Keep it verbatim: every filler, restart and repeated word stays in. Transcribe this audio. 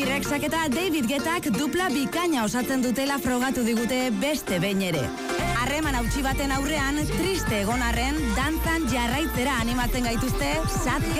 Bibi Rexak eta David Guettak dupla bikaina osatzen dutela frogatu digute beste behin ere. Harreman hautsi baten aurrean, triste egon arren, dantzan jarraitzera animatzen gaituzte Sad